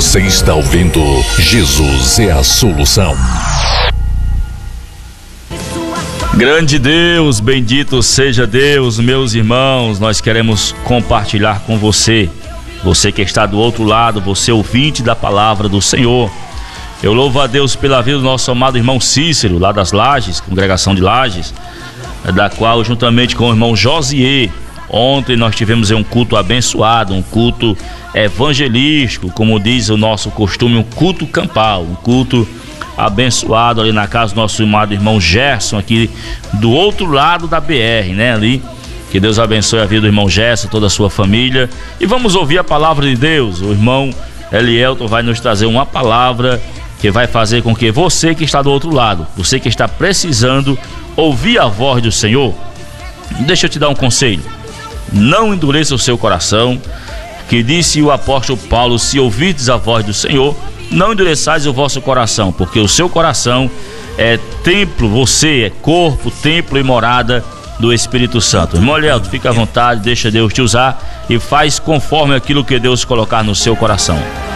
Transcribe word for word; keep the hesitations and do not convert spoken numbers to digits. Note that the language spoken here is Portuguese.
Você está ouvindo Jesus é a Solução. Grande Deus, bendito seja Deus, meus irmãos. Nós queremos compartilhar com você, você que está do outro lado, você ouvinte da palavra do Senhor. Eu louvo a Deus pela vida do nosso amado irmão Cícero, lá das Lages, congregação de Lages, da qual, juntamente com o irmão Josier, ontem nós tivemos um culto abençoado, um culto evangelístico, como diz o nosso costume, um culto campal, um culto abençoado ali na casa do nosso amado irmão Gerson, aqui do outro lado da B R, né, ali. Que Deus abençoe a vida do irmão Gerson, toda a sua família. E vamos ouvir a palavra de Deus. O irmão Elielton vai nos trazer uma palavra que vai fazer com que você que está do outro lado, você que está precisando ouvir a voz do Senhor, deixa eu te dar um conselho: não endureça o seu coração, que disse o apóstolo Paulo: se ouvirdes a voz do Senhor, não endureçais o vosso coração, porque o seu coração é templo, você é corpo, templo e morada do Espírito Santo. Irmão Elielton, fica à vontade, deixa Deus te usar e faz conforme aquilo que Deus colocar no seu coração.